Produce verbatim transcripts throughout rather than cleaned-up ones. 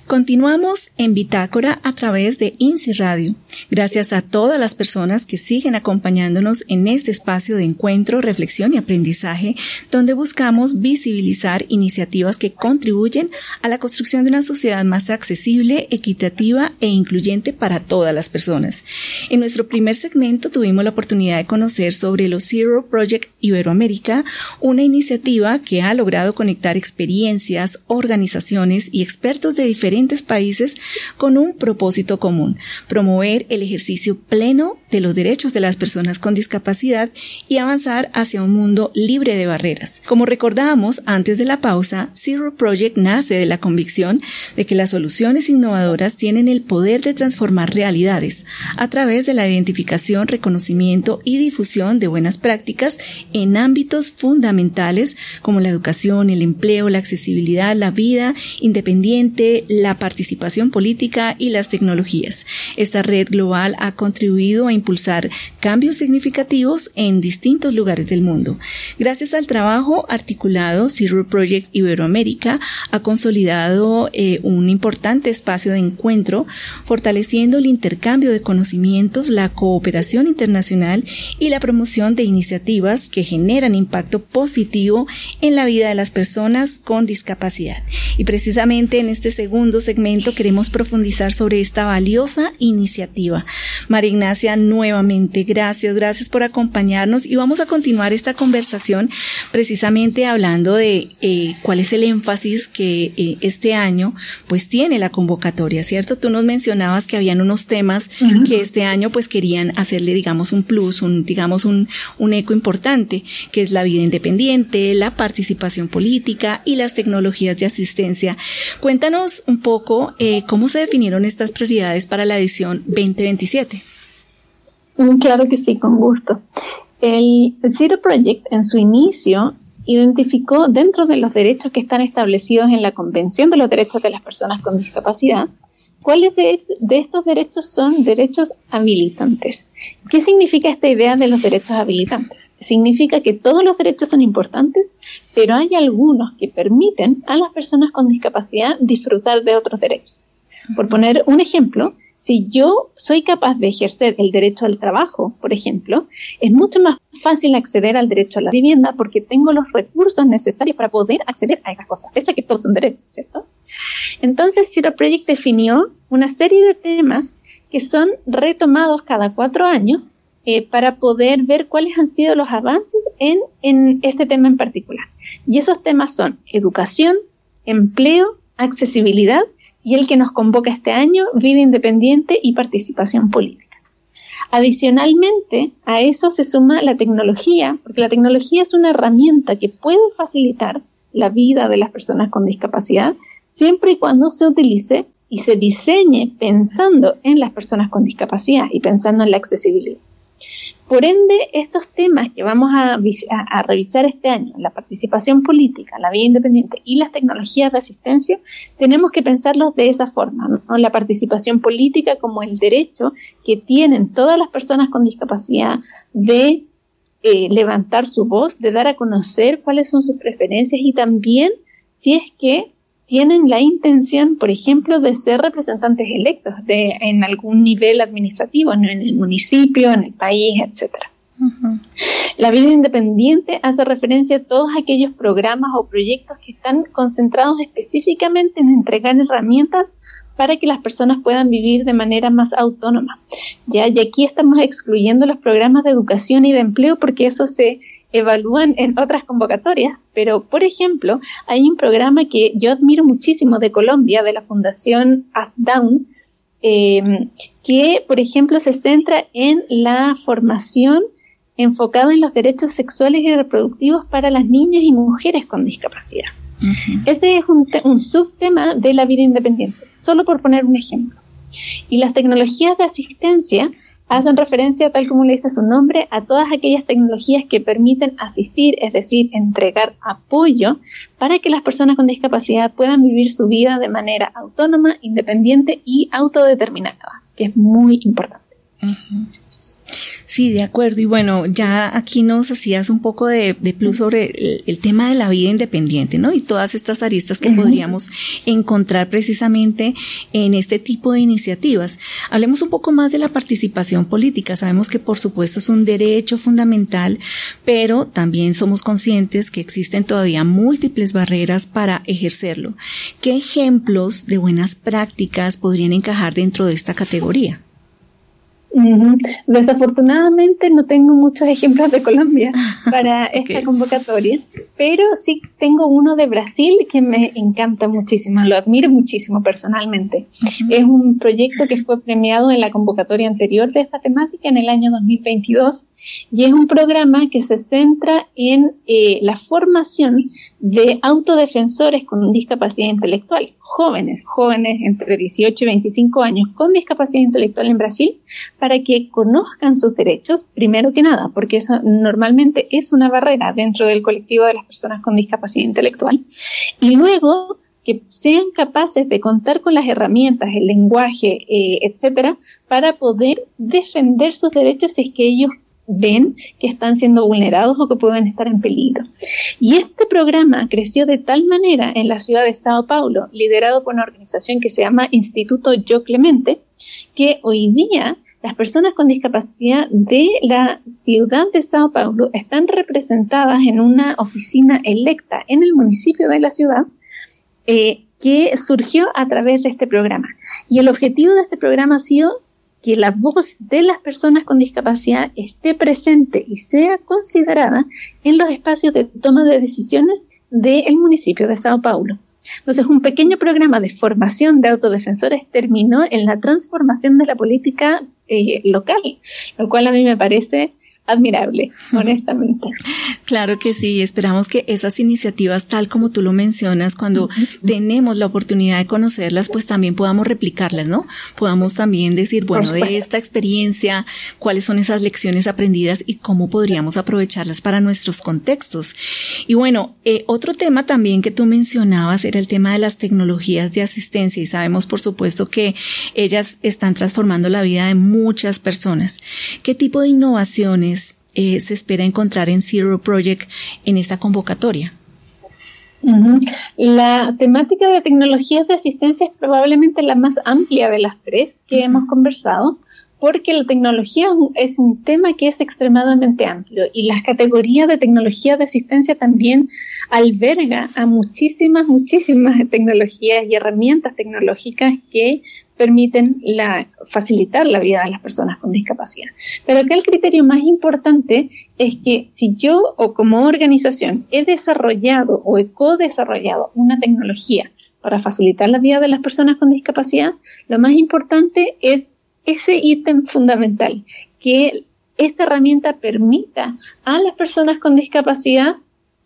Continuamos en Bitácora a través de INSI Radio. Gracias a todas las personas que siguen acompañándonos en este espacio de encuentro, reflexión y aprendizaje, donde buscamos visibilizar iniciativas que contribuyen a la construcción de una sociedad más accesible, equitativa e incluyente para todas las personas. En nuestro primer segmento tuvimos la oportunidad de conocer sobre los Zero Project Iberoamérica, una iniciativa que ha logrado conectar experiencias, organizaciones y expertos de diferentes países con un propósito común: promover el ejercicio pleno de los derechos de las personas con discapacidad y avanzar hacia un mundo libre de barreras. Como recordábamos antes de la pausa, Zero Project nace de la convicción de que las soluciones innovadoras tienen el poder de transformar realidades a través de la identificación, reconocimiento y difusión de buenas prácticas en ámbitos fundamentales como la educación, el empleo, la accesibilidad, la vida independiente, la participación política y las tecnologías. Esta red global ha contribuido a impulsar cambios significativos en distintos lugares del mundo. Gracias al trabajo articulado, Zero Project Iberoamérica ha consolidado eh, un importante espacio de encuentro, fortaleciendo el intercambio de conocimientos, la cooperación internacional y la promoción de iniciativas que generan impacto positivo en la vida de las personas con discapacidad. Y precisamente en este segundo segmento queremos profundizar sobre esta valiosa iniciativa. María Ignacia, nuevamente gracias, gracias por acompañarnos y vamos a continuar esta conversación precisamente hablando de eh, cuál es el énfasis que eh, este año pues tiene la convocatoria, ¿cierto? Tú nos mencionabas que habían unos temas uh-huh. que este año pues querían hacerle digamos un plus, un digamos un, un eco importante, que es la vida independiente, la participación política y las tecnologías de asistencia. Cuéntanos un poco eh, cómo se definieron estas prioridades para la edición veinte veintisiete. Claro que sí, con gusto. El Zero Project en su inicio identificó dentro de los derechos que están establecidos en la Convención de los Derechos de las Personas con Discapacidad, cuáles de, de estos derechos son derechos habilitantes. ¿Qué significa esta idea de los derechos habilitantes? Significa que todos los derechos son importantes, pero hay algunos que permiten a las personas con discapacidad disfrutar de otros derechos. Por poner un ejemplo, si yo soy capaz de ejercer el derecho al trabajo, por ejemplo, es mucho más fácil acceder al derecho a la vivienda porque tengo los recursos necesarios para poder acceder a esas cosas, pese a que todos son derechos, ¿cierto? Entonces, Zero Project definió una serie de temas que son retomados cada cuatro años eh, para poder ver cuáles han sido los avances en, en este tema en particular. Y esos temas son educación, empleo, accesibilidad y el que nos convoca este año, vida independiente y participación política. Adicionalmente, a eso se suma la tecnología, porque la tecnología es una herramienta que puede facilitar la vida de las personas con discapacidad, siempre y cuando se utilice y se diseñe pensando en las personas con discapacidad y pensando en la accesibilidad. Por ende, estos temas que vamos a, a, a revisar este año, la participación política, la vida independiente y las tecnologías de asistencia, tenemos que pensarlos de esa forma, ¿no? La participación política como el derecho que tienen todas las personas con discapacidad de eh, levantar su voz, de dar a conocer cuáles son sus preferencias y también si es que tienen la intención, por ejemplo, de ser representantes electos de, en algún nivel administrativo, en, en el municipio, en el país, etcétera. Uh-huh. La vida independiente hace referencia a todos aquellos programas o proyectos que están concentrados específicamente en entregar herramientas para que las personas puedan vivir de manera más autónoma. Ya, y aquí estamos excluyendo los programas de educación y de empleo porque eso se evalúan en otras convocatorias, pero por ejemplo hay un programa que yo admiro muchísimo de Colombia, de la Fundación ASDAUN, eh, que por ejemplo se centra en la formación enfocada en los derechos sexuales y reproductivos para las niñas y mujeres con discapacidad. Uh-huh. Ese es un, te- un subtema de la vida independiente, solo por poner un ejemplo. Y las tecnologías de asistencia hacen referencia, tal como le dice su nombre, a todas aquellas tecnologías que permiten asistir, es decir, entregar apoyo para que las personas con discapacidad puedan vivir su vida de manera autónoma, independiente y autodeterminada, que es muy importante. Uh-huh. Sí, de acuerdo. Y bueno, ya aquí nos hacías un poco de, de plus sobre el, el tema de la vida independiente, ¿no? Y todas estas aristas que uh-huh. podríamos encontrar precisamente en este tipo de iniciativas. Hablemos un poco más de la participación política. Sabemos que por supuesto es un derecho fundamental, pero también somos conscientes que existen todavía múltiples barreras para ejercerlo. ¿Qué ejemplos de buenas prácticas podrían encajar dentro de esta categoría? Uh-huh. Desafortunadamente no tengo muchos ejemplos de Colombia para esta okay. convocatoria, pero sí tengo uno de Brasil que me encanta muchísimo, lo admiro muchísimo personalmente. Uh-huh. Es un proyecto que fue premiado en la convocatoria anterior de esta temática en el año dos mil veintidós y es un programa que se centra en eh, la formación de autodefensores con discapacidad intelectual, jóvenes, jóvenes entre dieciocho y veinticinco años con discapacidad intelectual en Brasil, para que conozcan sus derechos, primero que nada, porque eso normalmente es una barrera dentro del colectivo de las personas con discapacidad intelectual, y luego que sean capaces de contar con las herramientas, el lenguaje, eh, etcétera, para poder defender sus derechos si es que ellos ven que están siendo vulnerados o que pueden estar en peligro. Y este programa creció de tal manera en la ciudad de Sao Paulo, liderado por una organización que se llama Instituto Yo Clemente, que hoy día las personas con discapacidad de la ciudad de Sao Paulo están representadas en una oficina electa en el municipio de la ciudad, eh, que surgió a través de este programa. Y el objetivo de este programa ha sido que la voz de las personas con discapacidad esté presente y sea considerada en los espacios de toma de decisiones del municipio de Sao Paulo. Entonces, un pequeño programa de formación de autodefensores terminó en la transformación de la política eh, local, lo cual a mí me parece admirable, honestamente. Claro que sí, esperamos que esas iniciativas, tal como tú lo mencionas, cuando uh-huh. tenemos la oportunidad de conocerlas, pues también podamos replicarlas, ¿no? Podamos también decir, bueno, de esta experiencia, cuáles son esas lecciones aprendidas y cómo podríamos aprovecharlas para nuestros contextos. Y bueno, eh, otro tema también que tú mencionabas era el tema de las tecnologías de asistencia, y sabemos, por supuesto, que ellas están transformando la vida de muchas personas. ¿Qué tipo de innovaciones Eh, se espera encontrar en Zero Project en esta convocatoria? Uh-huh. La temática de tecnologías de asistencia es probablemente la más amplia de las tres que uh-huh. hemos conversado, porque la tecnología es un tema que es extremadamente amplio y las categorías de tecnología de asistencia también alberga a muchísimas, muchísimas tecnologías y herramientas tecnológicas que permiten la, facilitar la vida de las personas con discapacidad. Pero acá el criterio más importante es que si yo o como organización he desarrollado o he co-desarrollado una tecnología para facilitar la vida de las personas con discapacidad, lo más importante es ese ítem fundamental, que esta herramienta permita a las personas con discapacidad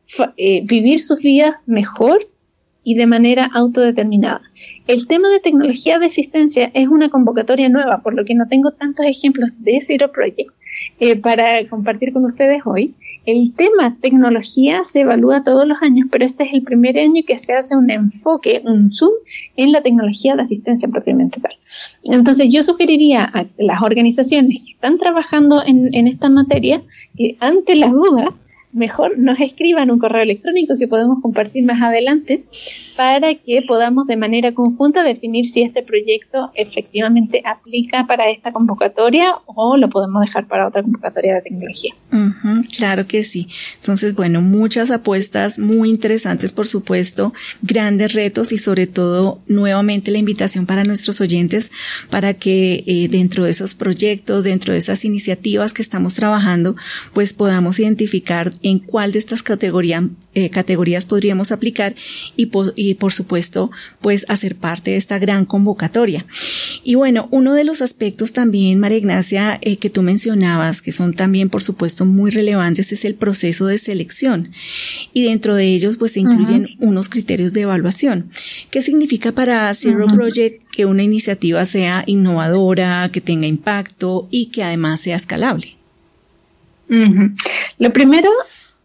eh, vivir sus vidas mejor y de manera autodeterminada. El tema de tecnología de asistencia es una convocatoria nueva, por lo que no tengo tantos ejemplos de Zero Project eh, para compartir con ustedes hoy. El tema tecnología se evalúa todos los años, pero este es el primer año que se hace un enfoque, un zoom en la tecnología de asistencia propiamente tal. Entonces yo sugeriría a las organizaciones que están trabajando en, en esta materia que ante las dudas mejor nos escriban un correo electrónico que podemos compartir más adelante para que podamos de manera conjunta definir si este proyecto efectivamente aplica para esta convocatoria o lo podemos dejar para otra convocatoria de tecnología. Uh-huh, claro que sí. Entonces, bueno, muchas apuestas muy interesantes, por supuesto, grandes retos y sobre todo nuevamente la invitación para nuestros oyentes para que eh, dentro de esos proyectos, dentro de esas iniciativas que estamos trabajando, pues podamos identificar en cuál de estas categorías, eh, categorías podríamos aplicar y, po- y por supuesto pues hacer parte de esta gran convocatoria. Y bueno, uno de los aspectos también, María Ignacia, eh, que tú mencionabas, que son también por supuesto muy relevantes, es el proceso de selección y dentro de ellos pues se incluyen uh-huh. unos criterios de evaluación. ¿Qué significa para Zero uh-huh. Project que una iniciativa sea innovadora, que tenga impacto y que además sea escalable? Uh-huh. Lo primero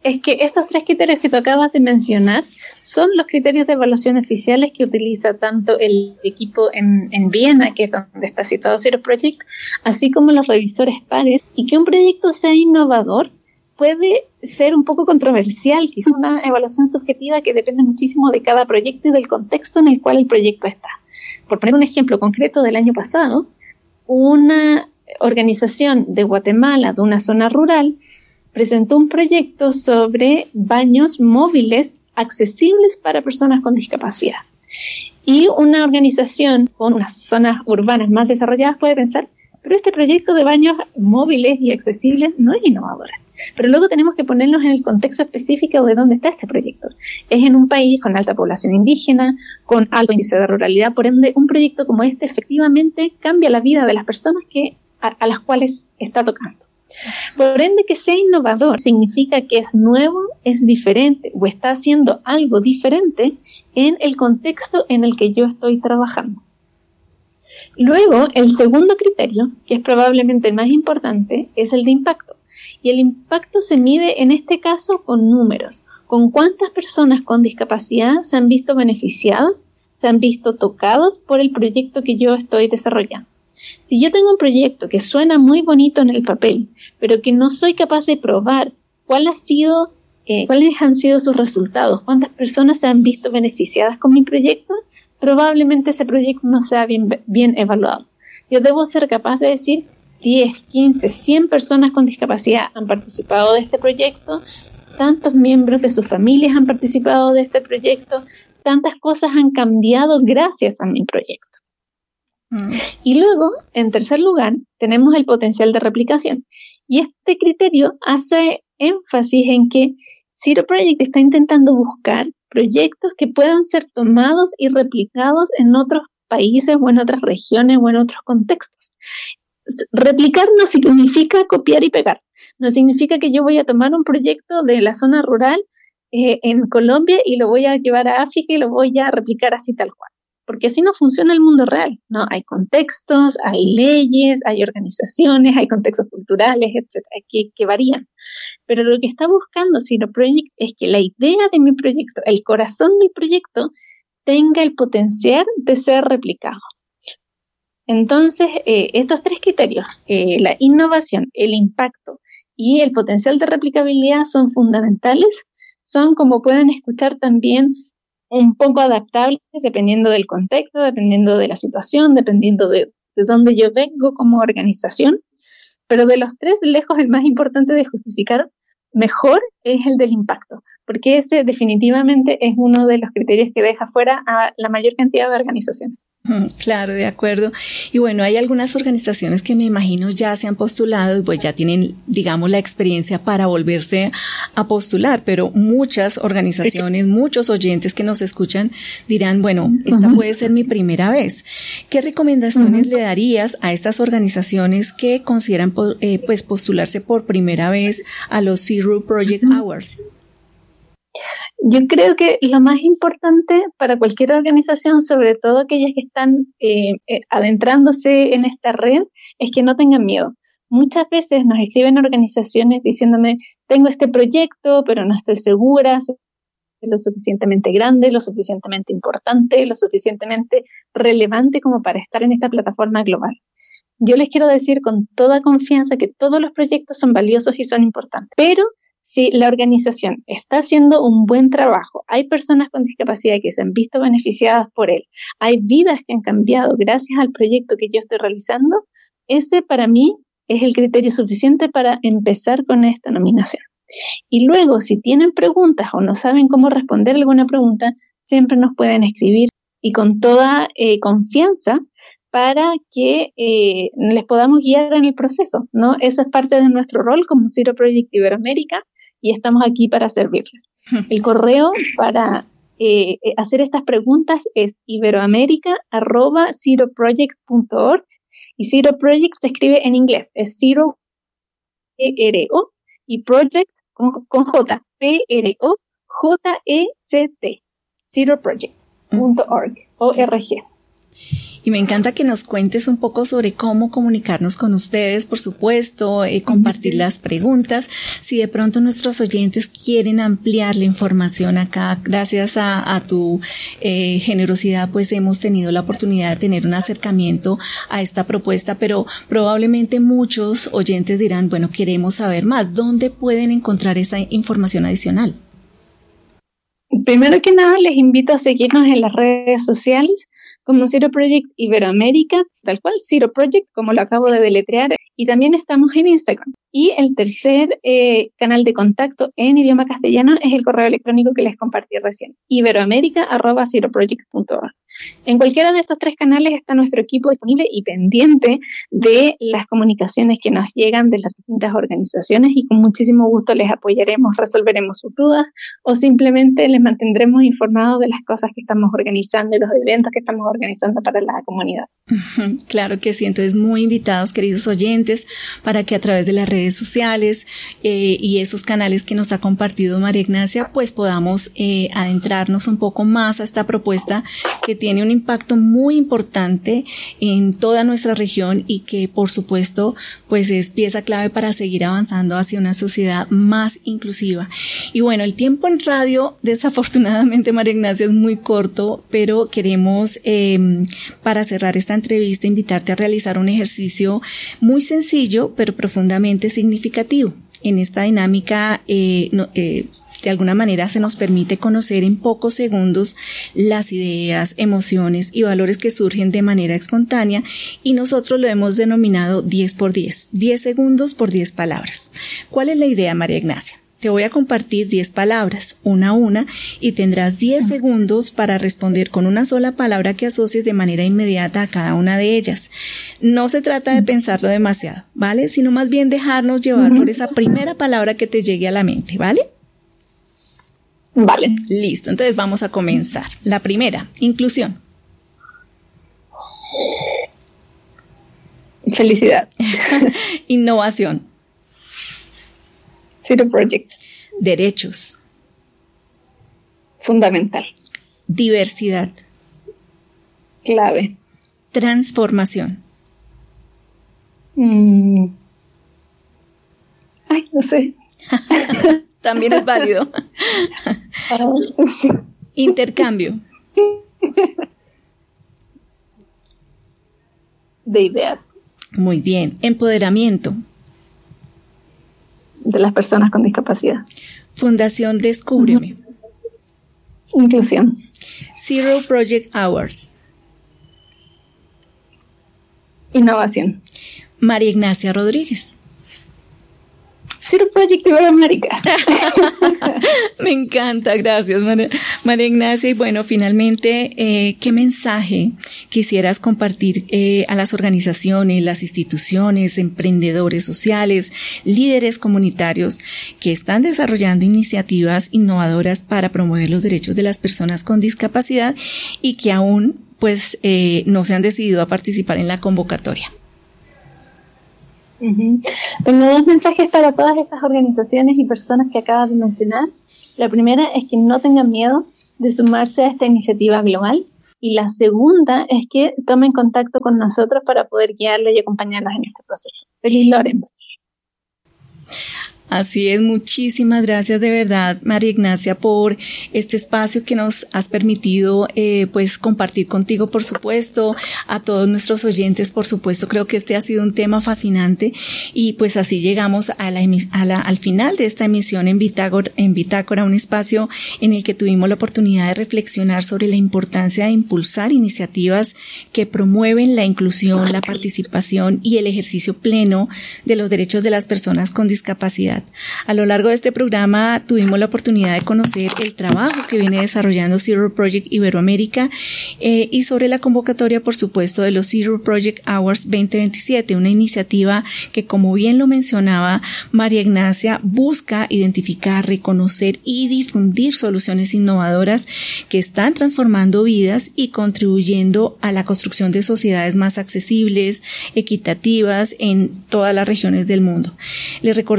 es que estos tres criterios que tú acabas de mencionar son los criterios de evaluación oficiales que utiliza tanto el equipo en, en Viena, que es donde está situado Zero Project, así como los revisores pares, y que un proyecto sea innovador puede ser un poco controversial, quizás una evaluación subjetiva que depende muchísimo de cada proyecto y del contexto en el cual el proyecto está. Por poner un ejemplo concreto del año pasado, una organización de Guatemala, de una zona rural, presentó un proyecto sobre baños móviles accesibles para personas con discapacidad. Y una organización con unas zonas urbanas más desarrolladas puede pensar, pero este proyecto de baños móviles y accesibles no es innovador. Pero luego tenemos que ponernos en el contexto específico de dónde está este proyecto. Es en un país con alta población indígena, con alto índice de ruralidad, por ende un proyecto como este efectivamente cambia la vida de las personas que, a, a las cuales está tocando. Por ende, que sea innovador significa que es nuevo, es diferente o está haciendo algo diferente en el contexto en el que yo estoy trabajando. Luego, el segundo criterio, que es probablemente el más importante, es el de impacto. Y el impacto se mide en este caso con números, con cuántas personas con discapacidad se han visto beneficiadas, se han visto tocados por el proyecto que yo estoy desarrollando. Si yo tengo un proyecto que suena muy bonito en el papel, pero que no soy capaz de probar cuál ha sido, eh, cuáles han sido sus resultados, cuántas personas se han visto beneficiadas con mi proyecto, probablemente ese proyecto no sea bien, bien evaluado. Yo debo ser capaz de decir diez, quince, cien personas con discapacidad han participado de este proyecto, tantos miembros de sus familias han participado de este proyecto, tantas cosas han cambiado gracias a mi proyecto. Mm. Y luego, en tercer lugar, tenemos el potencial de replicación. Y este criterio hace énfasis en que Zero Project está intentando buscar proyectos que puedan ser tomados y replicados en otros países o en otras regiones o en otros contextos. Replicar no significa copiar y pegar. No significa que yo voy a tomar un proyecto de la zona rural eh, en Colombia y lo voy a llevar a África y lo voy a replicar así tal cual. Porque así no funciona el mundo real, ¿no? Hay contextos, hay leyes, hay organizaciones, hay contextos culturales, etcétera, que, que varían. Pero lo que está buscando Zero Project es que la idea de mi proyecto, el corazón del proyecto, tenga el potencial de ser replicado. Entonces, eh, estos tres criterios, eh, la innovación, el impacto y el potencial de replicabilidad son fundamentales, son, como pueden escuchar, también un poco adaptables dependiendo del contexto, dependiendo de la situación, dependiendo de, de dónde yo vengo como organización, pero de los tres, lejos el más importante de justificar mejor es el del impacto, porque ese definitivamente es uno de los criterios que deja fuera a la mayor cantidad de organizaciones. Claro, de acuerdo. Y bueno, hay algunas organizaciones que me imagino ya se han postulado y pues ya tienen, digamos, la experiencia para volverse a postular, pero muchas organizaciones, sí. muchos oyentes que nos escuchan dirán, bueno, esta uh-huh. puede ser mi primera vez. ¿Qué recomendaciones uh-huh. le darías a estas organizaciones que consideran eh, pues postularse por primera vez a los Zero Project uh-huh. Awards? Yo creo que lo más importante para cualquier organización, sobre todo aquellas que están eh, eh, adentrándose en esta red, es que no tengan miedo. Muchas veces nos escriben organizaciones diciéndome, tengo este proyecto, pero no estoy segura si es lo suficientemente grande, lo suficientemente importante, lo suficientemente relevante como para estar en esta plataforma global. Yo les quiero decir con toda confianza que todos los proyectos son valiosos y son importantes, pero si la organización está haciendo un buen trabajo, hay personas con discapacidad que se han visto beneficiadas por él, hay vidas que han cambiado gracias al proyecto que yo estoy realizando, ese para mí es el criterio suficiente para empezar con esta nominación. Y luego, si tienen preguntas o no saben cómo responder alguna pregunta, siempre nos pueden escribir y con toda eh, confianza para que eh, les podamos guiar en el proceso, ¿no? Eso es parte de nuestro rol como Zero Project Iberoamérica, y estamos aquí para servirles. El correo para eh, hacer estas preguntas es iberoamerica arroba zero project punto org y Zero Project se escribe en inglés, es Zero E R O y Project con, con J, P R O J E C T, zero project punto org, O R G. Y me encanta que nos cuentes un poco sobre cómo comunicarnos con ustedes, por supuesto, eh, compartir uh-huh. las preguntas. Si de pronto nuestros oyentes quieren ampliar la información acá, gracias a, a tu eh, generosidad, pues hemos tenido la oportunidad de tener un acercamiento a esta propuesta, pero probablemente muchos oyentes dirán, bueno, queremos saber más. ¿Dónde pueden encontrar esa información adicional? Primero que nada, les invito a seguirnos en las redes sociales como Zero Project Iberoamérica, tal cual, Zero Project, como lo acabo de deletrear, y también estamos en Instagram. Y el tercer eh, canal de contacto en idioma castellano es el correo electrónico que les compartí recién, iberoamerica arroba zero project punto org. En cualquiera de estos tres canales está nuestro equipo disponible y pendiente de las comunicaciones que nos llegan de las distintas organizaciones, y con muchísimo gusto les apoyaremos, resolveremos sus dudas o simplemente les mantendremos informados de las cosas que estamos organizando y los eventos que estamos organizando para la comunidad. Claro que sí, entonces muy invitados, queridos oyentes, para que a través de las redes sociales eh, y esos canales que nos ha compartido María Ignacia, pues podamos eh, adentrarnos un poco más a esta propuesta que tiene tiene un impacto muy importante en toda nuestra región y que, por supuesto, pues es pieza clave para seguir avanzando hacia una sociedad más inclusiva. Y bueno, el tiempo en radio, desafortunadamente, María Ignacia, es muy corto, pero queremos, eh, para cerrar esta entrevista, invitarte a realizar un ejercicio muy sencillo, pero profundamente significativo. En esta dinámica, eh, no, eh, de alguna manera se nos permite conocer en pocos segundos las ideas, emociones y valores que surgen de manera espontánea, y nosotros lo hemos denominado diez por diez, diez segundos por diez palabras. ¿Cuál es la idea, María Ignacia? Te voy a compartir diez palabras, una a una, y tendrás diez segundos para responder con una sola palabra que asocies de manera inmediata a cada una de ellas. No se trata de pensarlo demasiado, ¿vale? Sino más bien dejarnos llevar uh-huh. por esa primera palabra que te llegue a la mente, ¿vale? Vale. Listo, entonces vamos a comenzar. La primera, inclusión. Felicidad. Innovación. Zero Project. Derechos. Fundamental. Diversidad. Clave. Transformación. Mm. Ay, no sé. También es válido. Intercambio. De ideas. Muy bien. Empoderamiento. De las personas con discapacidad. Fundación Descúbreme. Uh-huh. Inclusión. Zero Project Hours. Innovación. María Ignacia Rodríguez. Zero Project Iberoamérica. Me encanta, gracias María, María Ignacia. Y bueno, finalmente, eh, ¿qué mensaje quisieras compartir eh, a las organizaciones, las instituciones, emprendedores sociales, líderes comunitarios que están desarrollando iniciativas innovadoras para promover los derechos de las personas con discapacidad y que aún pues eh, no se han decidido a participar en la convocatoria? Uh-huh. Tengo dos mensajes para todas estas organizaciones y personas que acabas de mencionar. La primera es que no tengan miedo de sumarse a esta iniciativa global, y la segunda es que tomen contacto con nosotros para poder guiarlos y acompañarlos en este proceso. Feliz lo haremos. Así es, muchísimas gracias de verdad, María Ignacia, por este espacio que nos has permitido eh, pues compartir contigo, por supuesto, a todos nuestros oyentes, por supuesto. Creo que este ha sido un tema fascinante, y pues así llegamos a la, a la al final de esta emisión en Bitácora, en Bitácora, un espacio en el que tuvimos la oportunidad de reflexionar sobre la importancia de impulsar iniciativas que promueven la inclusión, la participación y el ejercicio pleno de los derechos de las personas con discapacidad. A lo largo de este programa tuvimos la oportunidad de conocer el trabajo que viene desarrollando Zero Project Iberoamérica eh, y sobre la convocatoria, por supuesto, de los Zero Project Hours veinte veintisiete, una iniciativa que, como bien lo mencionaba María Ignacia, busca identificar, reconocer y difundir soluciones innovadoras que están transformando vidas y contribuyendo a la construcción de sociedades más accesibles, equitativas en todas las regiones del mundo. Les recordamos que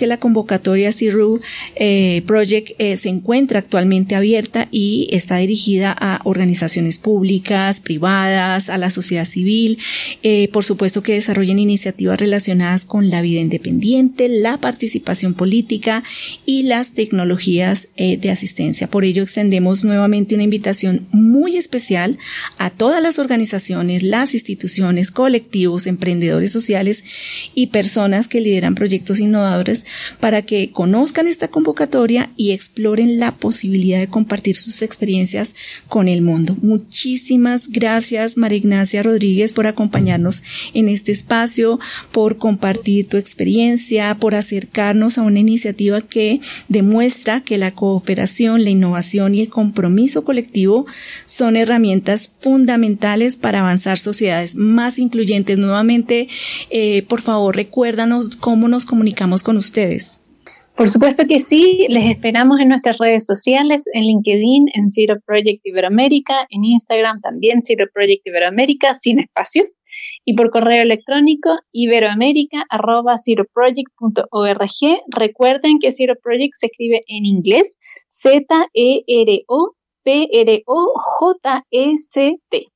que la convocatoria Zero eh, Project eh, se encuentra actualmente abierta y está dirigida a organizaciones públicas, privadas, a la sociedad civil, eh, por supuesto que desarrollen iniciativas relacionadas con la vida independiente, la participación política y las tecnologías eh, de asistencia. Por ello extendemos nuevamente una invitación muy especial a todas las organizaciones, las instituciones, colectivos, emprendedores sociales y personas que lideran proyectos innovadores para que conozcan esta convocatoria y exploren la posibilidad de compartir sus experiencias con el mundo. Muchísimas gracias, María Ignacia Rodríguez, por acompañarnos en este espacio, por compartir tu experiencia, por acercarnos a una iniciativa que demuestra que la cooperación, la innovación y el compromiso colectivo son herramientas fundamentales para avanzar sociedades más incluyentes. Nuevamente, eh, por favor, recuérdanos cómo nos comunicamos con ustedes. Por supuesto que sí, les esperamos en nuestras redes sociales, en LinkedIn, en Zero Project Iberoamérica, en Instagram también Zero Project Iberoamérica, sin espacios, y por correo electrónico iberoamerica arroba zero project punto org. Recuerden que Zero Project se escribe en inglés, Z E R O P R O J E C T.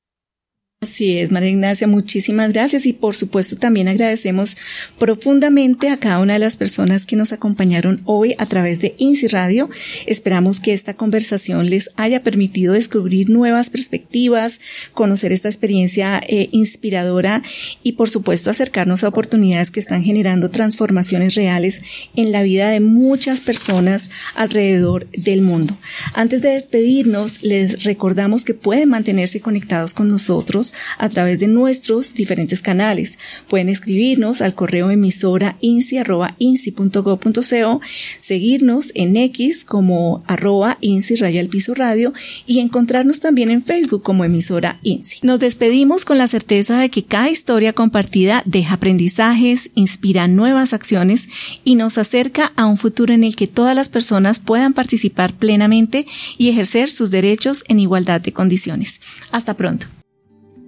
Así es, María Ignacia, muchísimas gracias y por supuesto también agradecemos profundamente a cada una de las personas que nos acompañaron hoy a través de INSI Radio. Esperamos que esta conversación les haya permitido descubrir nuevas perspectivas, conocer esta experiencia eh, inspiradora y por supuesto acercarnos a oportunidades que están generando transformaciones reales en la vida de muchas personas alrededor del mundo. Antes de despedirnos, les recordamos que pueden mantenerse conectados con nosotros a través de nuestros diferentes canales. Pueden escribirnos al correo emisora insi arroba insi punto gob punto co, seguirnos en X como arroba insi raya al piso radio y encontrarnos también en Facebook como emisora INSI. Nos despedimos con la certeza de que cada historia compartida deja aprendizajes, inspira nuevas acciones y nos acerca a un futuro en el que todas las personas puedan participar plenamente y ejercer sus derechos en igualdad de condiciones. Hasta pronto.